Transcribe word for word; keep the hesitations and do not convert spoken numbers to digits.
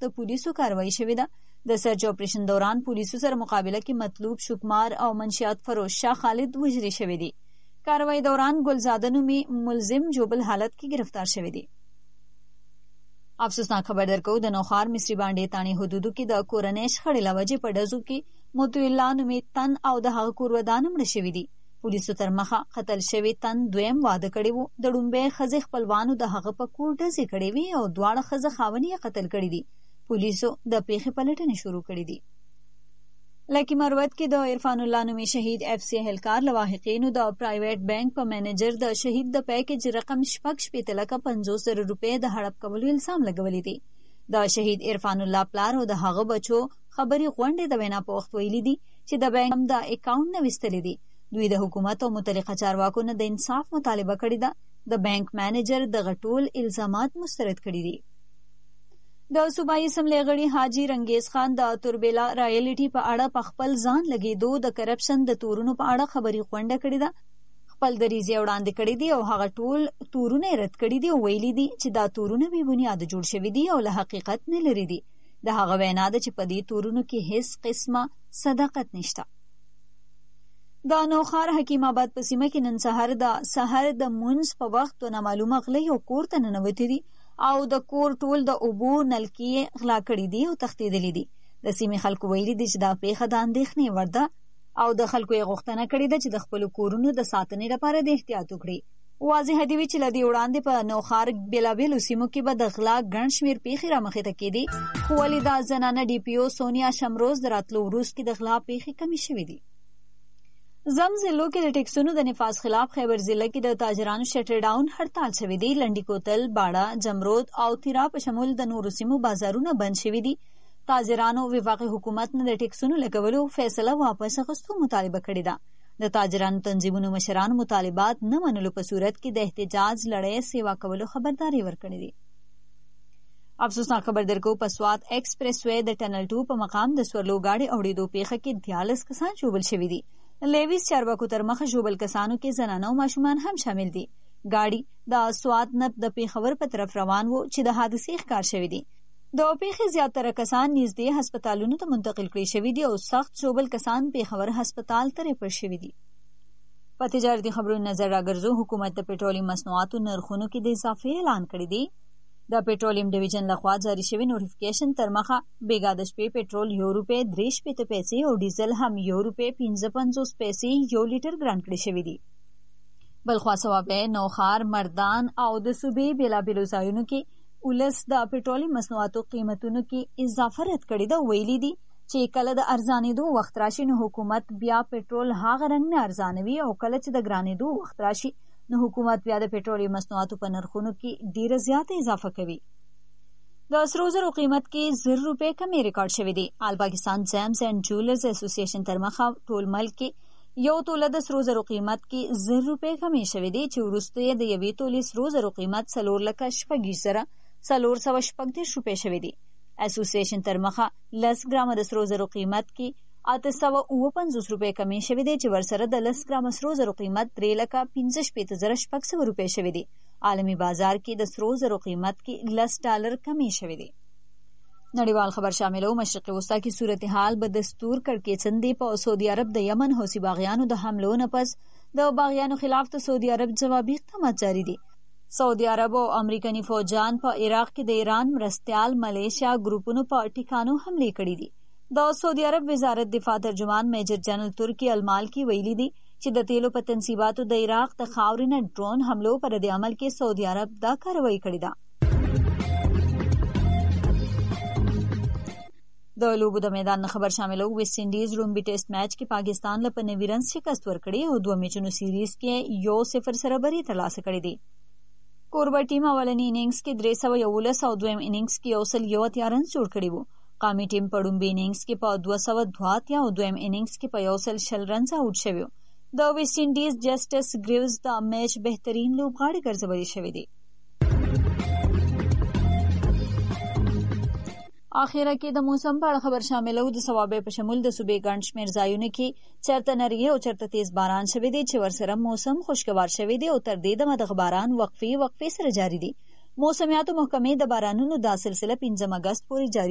د پولیسو کاروایی شوې ده. د سرچ اپریشن دوران پولیسو سره مقابله کې مطلوب شکمار او منشیات فروش شاه خالد وژل شوی دی. کاروایی دوران ګلزاده نومي ملزم جوبل حالت کې گرفتار شوی دی. افسوسناک خبر درکو د نوخار مصری باندې تانی حدودو کې د کورنۍ شخړې له وجې په ډزو کې متولا نومي تن او د هغه کورودان مړه شوي دي. پولیسو تر مخه قتل شوی تن دویم واده کړی و. د ډومبۍ ښځې خپلوانو د هغه په کور ډزې کړې وې او دواړه ښځه خاوند یې قتل کړي دي. پولیسو د پیښې پلټنې شروع کړې دي. لکي مروت کې د عرفان الله نومي شهید اف سی اهلکار لواحقینو د پرایویټ بانک په مینیجر د شهید د پیکج رقم شپږ شپېته لکه پنځوس زره روپۍ د هړپ کولو الزام لګولی دی. د شهید عرفان الله پلار او د هغه بچو خبري غونډې د وینا په وخت ویلي دي چې د بانک د اکاونټ نه ویستلی دي. دوی د حکومت او متعلقه چارواکو نه د انصاف مطالبه کړې ده. د بانک مینیجر دغه ټول الزامات مسترد کړي دي. د صوبایي اسمبلې غړي حاجي رنګیز خان د توربیلا رایلټي په اړه په خپل ځان لګېدو د کرپشن د تورونو په اړه خبري غونډه کړې ده. خپل دریځ یې وړاندې کړی دی او هغه ټول تورونه یې رد کړي دي او ویلي دي چې دا تورونه بې بنیاده جوړ شوي دي او له حقیقت نه لري دي. د هغه وینا ده چې په دې تورونو کې هیڅ قسمه صداقت نشته. د نوخار حکیم آباد په سیمه کې نن سهار د سحر د مونځ په وخت د نامعلومه غلۍ او کور ته ننوتې دي او د کور ټول د اوبو نلکې غلا کړي دي او تښتېدلي دي. د سیمې خلکو ویلي دي چې دا پیښه د اندېښنې وړ ده او د خلکو یې غوښتنه کړې ده چې د خپلو کورونو د ساتنې لپاره د احتیاط وکړي. واضح دي چې له دې وړاندې په نوخار بېلابېلو سیمو کې به د غلا ګڼ شمېر پیښې رامخې ته کېدې، خو ولې د زنانه ډي پي او سونیا شمروز د راتلو وروسته د غلا پیښې کمې شوې دي. زم ضلعو کې د ټیکسونو د نفاذ خلاف خیبر ضلع کې د تاجرانو شټر ډاون هړتال شوی دی. لنډي کوتل، باړه، جمرود او تیرا په شمول د نورو سیمو بازارونه بند شوي دي. تاجرانو وفاقي حکومت نه د ټیکسونو لګولو فیصله واپس اخیستو مطالبه کړې ده. د تاجرانو تنظیمونو مشرانو مطالبات نه منلو په صورت کې د احتجاج لړۍ سیوا کولو خبرداري ورکړې دي. افسوسناک خبر درکو په سوات ایکسپریس وے د ټنل ټو په مقام د سورلو گاډي اوړېدو پیښه کې دیارلس کسان ژوبل شوي دي. لیویس چارواکو تر مخه ژوبل کسانو کې زنانه او ماشومان هم شامل دي. گاډي د سوات نه د پیښور په طرف روان وو چې د حادثې ښکار شوي دي. د پیښې زیاتره کسان نږدې هسپتالونو ته منتقل کړي شوي دي او سخت ژوبل کسان پیښور هسپتال ته ریفر شوي دي. په تجارتي خبرونو نظر راګرځو. حکومت د پټرولیم مصنوعاتو نرخونو کې د اضافې اعلان کړی دی. د پټرولیم ډیویژن لخوا جاری شوی نوټیفیکیشن تر مخه بیګا د شپې پټرول یو روپۍ درې شپېته پیسې او ډیزل هم یو روپۍ پنځه پنځوس پیسې یو لیټر ګران کړي شوي دي. بلخوا صوابع، نوخار، مردان او د صوبې بېلابېلو ځایونو کې ولس د پټرولیم مصنوعاتو قیمتونو کې اضافه رد کړې ده. ویلي دي چې کله د ارزانېدو وخت راشي نو حکومت بیا پټرول هغه رنګ نه ارزانوي او کله چې د ګرانېدو وخت راشي نو حکومت بیا د پټرولیم مصنوعاتو په نرخونو کې ډیره زیاته اضافه کوي. د سرو زرو قیمت کې زر روپۍ کمې ریکارډ شوې دي. آل پاکستان جیمز اینڈ جولرز اسوسییشن تر مخه ټول ملک کې یو توله د سرو زرو قیمت کې زر روپۍ کمې شوې دي چې وروسته یې د یوې تولې سرو زرو قیمت څلور لکه شپږ زره څلور سوه شپږ دېرش روپۍ شوې دي. اسوسییشن تر مخه لس ګرامه د سرو زرو قیمت کې اته سوه اوه پنځوس روپۍ کمې شوې دي چې ورسره د لس ګرامه سرو زرو قیمت درې لکه پنځه شپېته زره شپږ سوه روپۍ شوې دي. عالمي بازار کې د سرو زرو قیمت کې لس ډالر کمې شوې دي. نړیوال خبر شاملو. مشرقي وسطا کې صورتحال به دستور کړکېچن دی. په سعودي عرب د یمن حوثي باغیانو د حملو نه پس د باغیانو خلاف د سعودي عرب جوابي اقدامات جاری دي. سعودي عرب او امریکایي فوجان په عراق کې د ایران مرستیال ملیشیا ګروپونو په ټکانو حملې کړې دي. د سعودي عرب وزارت دفاع ترجمان میجر جنرال ترکی المالکی ویلي دي چې د تیلو په تنصیباتو د عراق د خاورې نه ډرون حملو پر د عمل کې سعودي عرب دا کاروایی کړې ده. د لوبو د میدان خبر شاملو. ویسټ انډیز لومبي ټیسټ میچ کې پاکستان له په نوي رنز شکست ورکړې او دوه میچونو سیریز کې یو صفر سره بری ترلاسه کړې دي. کوربه ټیم اولنی اننګز کې درې سوه یولس او دویم اننګز کې یو سل یو اتیا رنز جوړ کړي وو. قامي ټیم په لومبي اننګز کې په دوه سوه دوه اتیا او دویم اننګز کې په یو سل شل رنز آوټ شوي. د ویسټ انډیز جسټس ګریوز د میچ بهترین لوبغاړی ګرځولي شوی دی. اخیره کې د موسم په اړه خبر شاملو. د صوابع په شمول د صوبې ګڼ شمېر ځایونو کې چېرته نري او چېرته تیز باران شوی دی چې ورسره موسم خوشګوار شوی دی او تر دې دمه دغه باران وقفې وقفې سره جاری دی. موسمیاتو محکمې د بارانونو دا سلسله پنځم اګست پورې جاری